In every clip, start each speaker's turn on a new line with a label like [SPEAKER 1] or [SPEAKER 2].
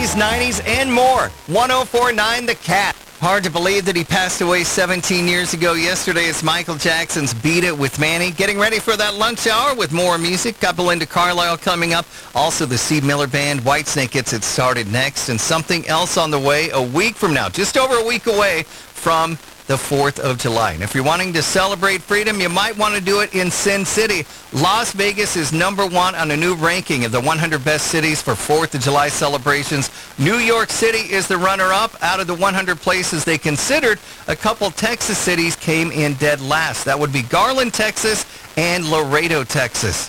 [SPEAKER 1] 80s, 90s, and more. 104.9 The Cat. Hard to believe that he passed away 17 years ago. Yesterday is Michael Jackson's Beat It with Manny. Getting ready for that lunch hour with more music. Got Belinda Carlisle coming up. Also, the Steve Miller Band. Whitesnake gets it started next. And something else on the way a week from now. Just over a week away from the 4th of July. And if you're wanting to celebrate freedom, you might want to do it in Sin City. Las Vegas is number one on a new ranking of the 100 best cities for 4th of July celebrations. New York City is the runner-up. Out of the 100 places they considered, a couple Texas cities came in dead last. That would be Garland, Texas, and Laredo, Texas.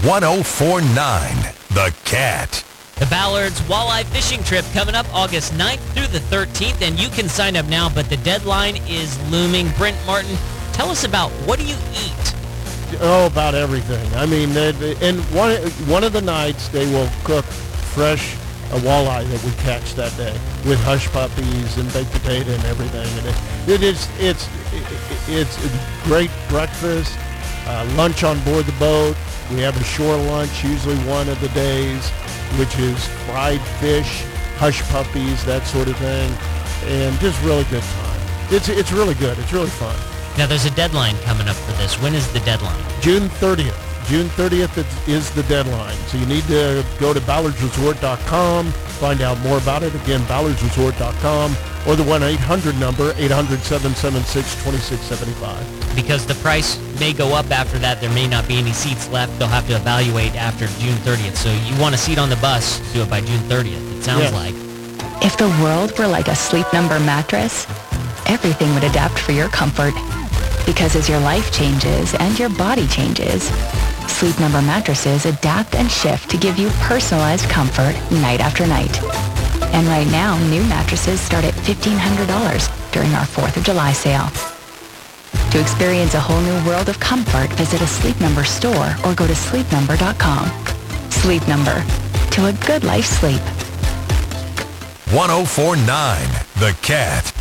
[SPEAKER 2] 104.9 The Cat.
[SPEAKER 3] The Ballard's Walleye Fishing Trip coming up August 9th through the 13th, and you can sign up now, but the deadline is looming. Brent Martin, tell us about what do you eat?
[SPEAKER 4] Oh, about everything. I mean, and one of the nights they will cook fresh walleye that we catch that day with hush puppies and baked potato and everything. And it's a great breakfast, lunch on board the boat. We have a shore lunch usually one of the days, which is fried fish, hush puppies, that sort of thing, and just really good time. It's really good. It's really fun.
[SPEAKER 3] Now, there's a deadline coming up for this. When is the deadline?
[SPEAKER 4] June 30th. June 30th is the deadline. So you need to go to ballardsresort.com, find out more about it. Again, ballardsresort.com, or the 1-800 number, 800-776-2675.
[SPEAKER 3] Because the price may go up after that. There may not be any seats left. They'll have to evaluate after June 30th. So you want a seat on the bus, do it by June 30th, it sounds like.
[SPEAKER 5] If the world were like a Sleep Number mattress, everything would adapt for your comfort. Because as your life changes and your body changes, Sleep Number mattresses adapt and shift to give you personalized comfort night after night. And right now, new mattresses start at $1,500 during our 4th of July sale. To experience a whole new world of comfort, visit a Sleep Number store or go to sleepnumber.com. Sleep Number. To a good life sleep.
[SPEAKER 2] 104.9 The Cat.